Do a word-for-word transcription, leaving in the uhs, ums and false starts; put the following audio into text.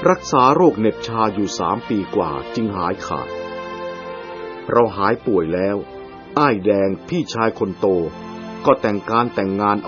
รักษาโรคเหน็บชาอยู่สามปีกว่าจึงหายขาดเราหายป่วยแล้วอ้ายแดงพี่ชายคนโตก็แต่งการแต่งงาน